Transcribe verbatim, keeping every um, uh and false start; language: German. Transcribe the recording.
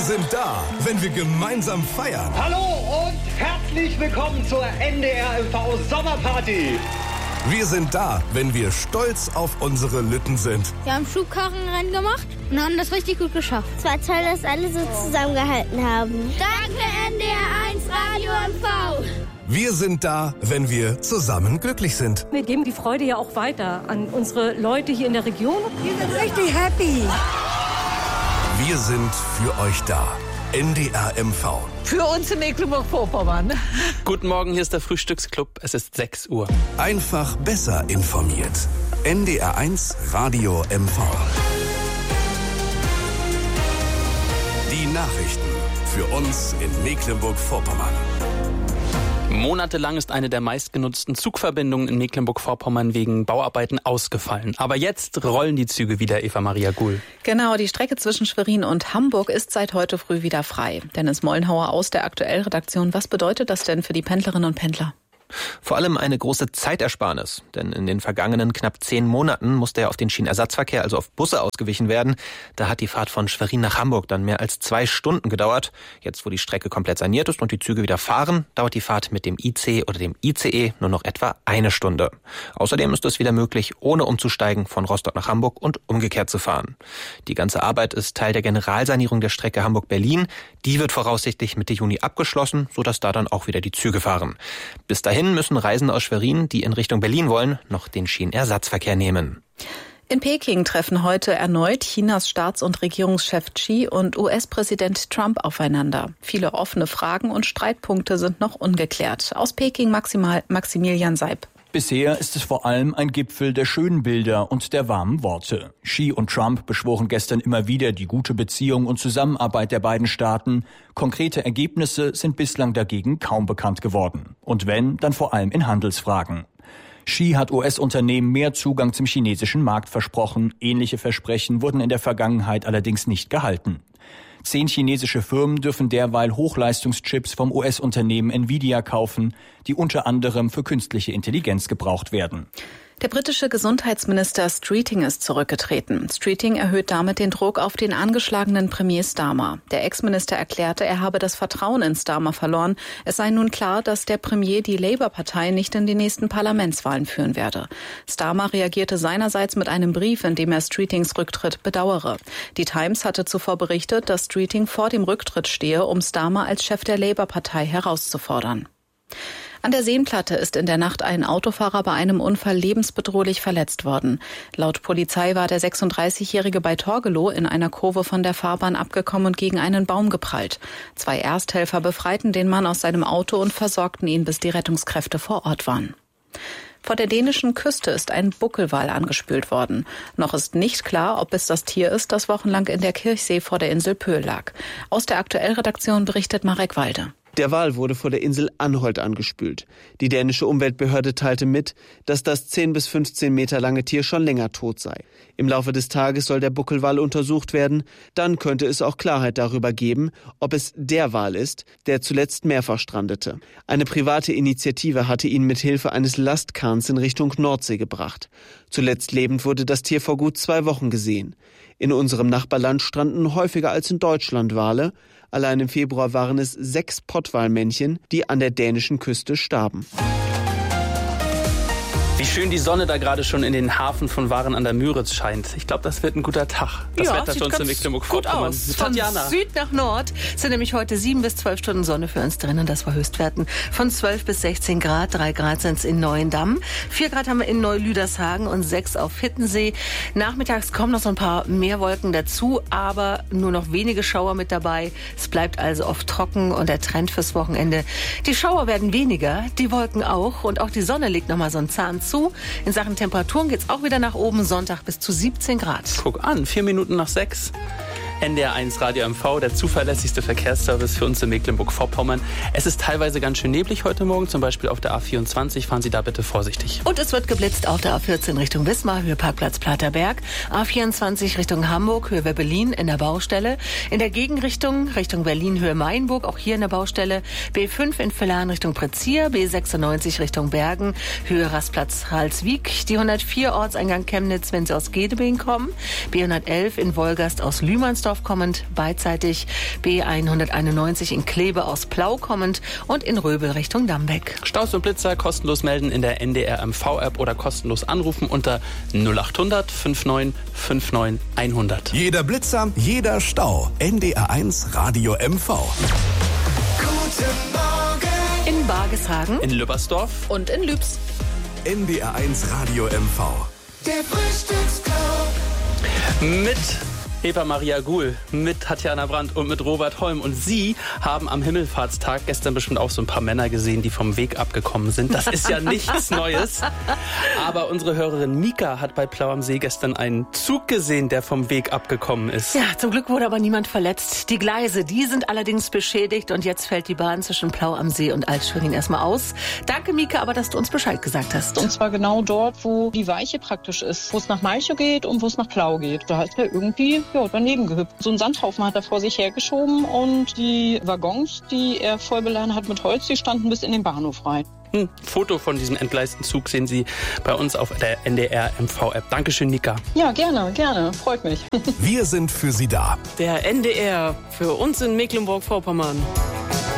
sind da, wenn wir gemeinsam feiern. Hallo und herzlich willkommen zur N D R M V Sommerparty. Wir sind da, wenn wir stolz auf unsere Lütten sind. Wir haben Schubkarrenrennen gemacht und haben das richtig gut geschafft. Es war toll, dass alle so zusammengehalten haben. Danke N D R eins Radio M V. Wir sind da, wenn wir zusammen glücklich sind. Wir geben die Freude ja auch weiter an unsere Leute hier in der Region. Wir sind richtig happy. Wir sind für euch da. N D R M V. Für uns in Mecklenburg-Vorpommern. Guten Morgen, hier ist der Frühstücksclub. Es ist sechs Uhr. Einfach besser informiert. N D R eins Radio M V. Die Nachrichten für uns in Mecklenburg-Vorpommern. Monatelang ist eine der meistgenutzten Zugverbindungen in Mecklenburg-Vorpommern wegen Bauarbeiten ausgefallen. Aber jetzt rollen die Züge wieder, Eva-Maria Guhl. Genau, die Strecke zwischen Schwerin und Hamburg ist seit heute früh wieder frei. Dennis Mollenhauer aus der Aktuell-Redaktion. Was bedeutet das denn für die Pendlerinnen und Pendler? Vor allem eine große Zeitersparnis, denn in den vergangenen knapp zehn Monaten musste ja auf den Schienenersatzverkehr, also auf Busse, ausgewichen werden. Da hat die Fahrt von Schwerin nach Hamburg dann mehr als zwei Stunden gedauert. Jetzt, wo die Strecke komplett saniert ist und die Züge wieder fahren, dauert die Fahrt mit dem I C oder dem I C E nur noch etwa eine Stunde. Außerdem ist es wieder möglich, ohne umzusteigen, von Rostock nach Hamburg und umgekehrt zu fahren. Die ganze Arbeit ist Teil der Generalsanierung der Strecke Hamburg-Berlin. Die wird voraussichtlich Mitte Juni abgeschlossen, sodass da dann auch wieder die Züge fahren. Bis dahin müssen Reisende aus Schwerin, die in Richtung Berlin wollen, noch den Schienenersatzverkehr nehmen. In Peking treffen heute erneut Chinas Staats- und Regierungschef Xi und U S-Präsident Trump aufeinander. Viele offene Fragen und Streitpunkte sind noch ungeklärt. Aus Peking Maximal Maximilian Seib. Bisher ist es vor allem ein Gipfel der schönen Bilder und der warmen Worte. Xi und Trump beschworen gestern immer wieder die gute Beziehung und Zusammenarbeit der beiden Staaten. Konkrete Ergebnisse sind bislang dagegen kaum bekannt geworden. Und wenn, dann vor allem in Handelsfragen. Xi hat U S-Unternehmen mehr Zugang zum chinesischen Markt versprochen. Ähnliche Versprechen wurden in der Vergangenheit allerdings nicht gehalten. Zehn chinesische Firmen dürfen derweil Hochleistungschips vom U S-Unternehmen Nvidia kaufen, die unter anderem für künstliche Intelligenz gebraucht werden. Der britische Gesundheitsminister Streeting ist zurückgetreten. Streeting erhöht damit den Druck auf den angeschlagenen Premier Starmer. Der Ex-Minister erklärte, er habe das Vertrauen in Starmer verloren. Es sei nun klar, dass der Premier die Labour-Partei nicht in die nächsten Parlamentswahlen führen werde. Starmer reagierte seinerseits mit einem Brief, in dem er Streetings Rücktritt bedauere. Die Times hatte zuvor berichtet, dass Streeting vor dem Rücktritt stehe, um Starmer als Chef der Labour-Partei herauszufordern. An der Seenplatte ist in der Nacht ein Autofahrer bei einem Unfall lebensbedrohlich verletzt worden. Laut Polizei war der sechsunddreißigjährige bei Torgelow in einer Kurve von der Fahrbahn abgekommen und gegen einen Baum geprallt. Zwei Ersthelfer befreiten den Mann aus seinem Auto und versorgten ihn, bis die Rettungskräfte vor Ort waren. Vor der dänischen Küste ist ein Buckelwal angespült worden. Noch ist nicht klar, ob es das Tier ist, das wochenlang in der Kirchsee vor der Insel Pöhl lag. Aus der Aktuell-Redaktion berichtet Marek Walde. Der Wal wurde vor der Insel Anholt angespült. Die dänische Umweltbehörde teilte mit, dass das zehn bis fünfzehn Meter lange Tier schon länger tot sei. Im Laufe des Tages soll der Buckelwal untersucht werden. Dann könnte es auch Klarheit darüber geben, ob es der Wal ist, der zuletzt mehrfach strandete. Eine private Initiative hatte ihn mit Hilfe eines Lastkahns in Richtung Nordsee gebracht. Zuletzt lebend wurde das Tier vor gut zwei Wochen gesehen. In unserem Nachbarland stranden häufiger als in Deutschland Wale. Allein im Februar waren es sechs Pottwalmännchen, die an der dänischen Küste starben. Wie schön die Sonne da gerade schon in den Hafen von Waren an der Müritz scheint. Ich glaube, das wird ein guter Tag. Das ja, Wetter für uns in Mecklenburg-Vorpommern. Von Tatjana. Süd nach Nord sind nämlich heute sieben bis zwölf Stunden Sonne für uns drinnen. Das war Höchstwerten von zwölf bis sechzehn Grad. Drei Grad sind es in Neuendamm. Vier Grad haben wir in Neulüdershagen und sechs auf Hittensee. Nachmittags kommen noch so ein paar mehr Wolken dazu, aber nur noch wenige Schauer mit dabei. Es bleibt also oft trocken und der Trend fürs Wochenende. Die Schauer werden weniger, die Wolken auch und auch die Sonne legt noch mal so einen Zahn zu. In Sachen Temperaturen geht es auch wieder nach oben. Sonntag bis zu siebzehn Grad. Guck an, vier Minuten nach sechs. N D R eins Radio M V, der zuverlässigste Verkehrsservice für uns in Mecklenburg-Vorpommern. Es ist teilweise ganz schön neblig heute Morgen, zum Beispiel auf der A vierundzwanzig. Fahren Sie da bitte vorsichtig. Und es wird geblitzt auf der A vierzehn Richtung Wismar, Höhe Parkplatz Platerberg. A vierundzwanzig Richtung Hamburg, Höhe Werbelin in der Baustelle. In der Gegenrichtung Richtung Berlin, Höhe Mainburg, auch hier in der Baustelle. B fünf in Villern Richtung Prezier, B sechsundneunzig Richtung Bergen, Höhe Rastplatz Ralswiek. Die hundertvier Ortseingang Chemnitz, wenn Sie aus Gedebing kommen. B hundertelf in Wolgast aus Lühmannsdorf Lübersdorf kommend beidseitig, B hunderteinundneunzig in Kleve aus Plau kommend und in Röbel Richtung Dambeck. Staus und Blitzer kostenlos melden in der N D R M V-App oder kostenlos anrufen unter null acht hundert fünfundneunzig fünfundneunzig hundert. Jeder Blitzer, jeder Stau. N D R eins Radio M V. Guten Morgen. In Bargeshagen, in Lübersdorf und in Lübs. N D R eins Radio M V. Der Frühstücksclub. Mit Eva Maria Guhl, mit Tatjana Brandt und mit Robert Holm. Und Sie haben am Himmelfahrtstag gestern bestimmt auch so ein paar Männer gesehen, die vom Weg abgekommen sind. Das ist ja nichts Neues. Aber unsere Hörerin Mika hat bei Plau am See gestern einen Zug gesehen, der vom Weg abgekommen ist. Ja, zum Glück wurde aber niemand verletzt. Die Gleise, die sind allerdings beschädigt und jetzt fällt die Bahn zwischen Plau am See und Altschwerin erstmal aus. Danke, Mika, aber dass du uns Bescheid gesagt hast. Und zwar genau dort, wo die Weiche praktisch ist, wo es nach Malchow geht und wo es nach Plau geht. Da ist er irgendwie ja, daneben gehüpft. So einen Sandhaufen hat er vor sich hergeschoben und die Waggons, die er voll beladen hat mit Holz, die standen bis in den Bahnhof rein. Ein Foto von diesem entgleisten Zug sehen Sie bei uns auf der N D R M V-App. Dankeschön, Mika. Ja, gerne, gerne. Freut mich. Wir sind für Sie da. Der N D R für uns in Mecklenburg-Vorpommern.